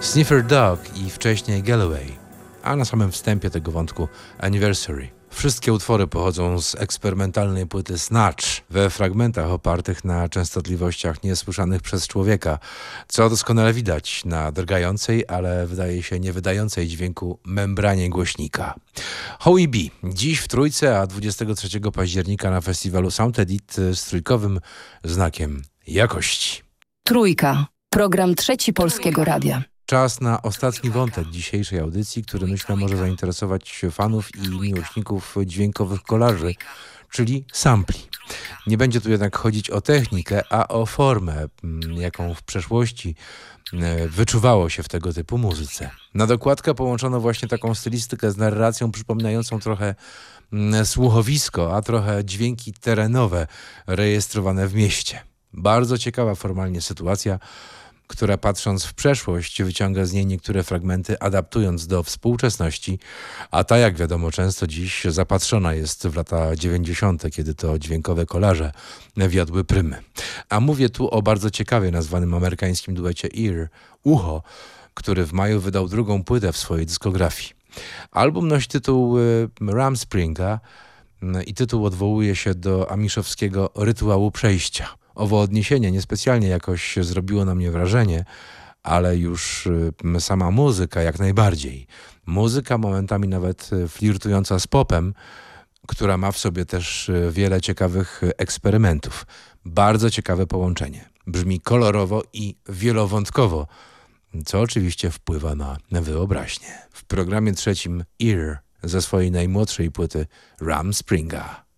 Sniffer Dog i wcześniej Galloway, a na samym wstępie tego wątku Anniversary. Wszystkie utwory pochodzą z eksperymentalnej płyty Snatch, we fragmentach opartych na częstotliwościach niesłyszanych przez człowieka, co doskonale widać na drgającej, ale wydaje się nie wydającej dźwięku membranie głośnika. Howie B. Dziś w Trójce, a 23 października na festiwalu Sound Edit z trójkowym znakiem jakości. Trójka. Program Trzeci Polskiego Radia. Czas na ostatni wątek dzisiejszej audycji, który myślę może zainteresować fanów i miłośników dźwiękowych kolaży, czyli sampli. Nie będzie tu jednak chodzić o technikę, a o formę, jaką w przeszłości wyczuwało się w tego typu muzyce. Na dokładkę połączono właśnie taką stylistykę z narracją przypominającą trochę słuchowisko, a trochę dźwięki terenowe rejestrowane w mieście. Bardzo ciekawa formalnie sytuacja, która patrząc w przeszłość wyciąga z niej niektóre fragmenty, adaptując do współczesności, a ta, jak wiadomo, często dziś zapatrzona jest w lata 90., kiedy to dźwiękowe kolaże wiodły prymy. A mówię tu o bardzo ciekawie nazwanym amerykańskim duecie Ear, Ucho, który w maju wydał drugą płytę w swojej dyskografii. Album nosi tytuł Rumspringa i tytuł odwołuje się do amiszowskiego rytuału przejścia. Owo odniesienie niespecjalnie jakoś zrobiło na mnie wrażenie, ale już sama muzyka jak najbardziej. Muzyka momentami nawet flirtująca z popem, która ma w sobie też wiele ciekawych eksperymentów. Bardzo ciekawe połączenie. Brzmi kolorowo i wielowątkowo, co oczywiście wpływa na wyobraźnię. W programie trzecim Ear ze swojej najmłodszej płyty Rumspringa.